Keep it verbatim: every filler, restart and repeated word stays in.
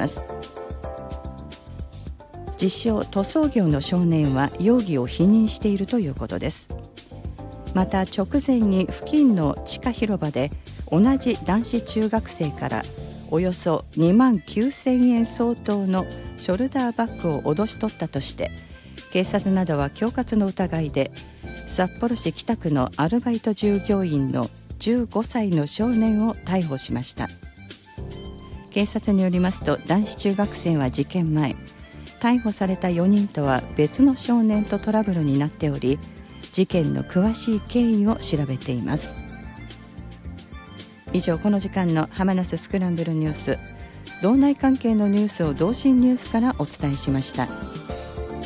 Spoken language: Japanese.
ます。自称塗装業の少年は容疑を否認しているということです。また直前に付近の地下広場で同じ男子中学生からおよそにまんきゅうせんえん相当のショルダーバッグを脅し取ったとして、警察などは恐喝の疑いで札幌市北区のアルバイト従業員のじゅうごさいの少年を逮捕しました。警察によりますと、男子中学生は事件前、逮捕されたよにんとは別の少年とトラブルになっており、事件の詳しい経緯を調べています。以上、この時間の浜那須スクランブルニュース、道内関係のニュースを同心ニュースからお伝えしました。